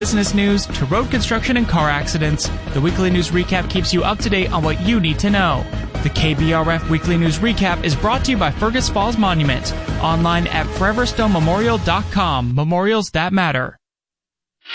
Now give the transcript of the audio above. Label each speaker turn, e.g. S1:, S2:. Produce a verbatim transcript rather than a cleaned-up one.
S1: business news to road construction and car accidents, the Weekly News Recap keeps you up to date on what you need to know. The K B R F Weekly News Recap is brought to you by Fergus Falls Monument, online at forever stone memorial dot com. Memorials that matter.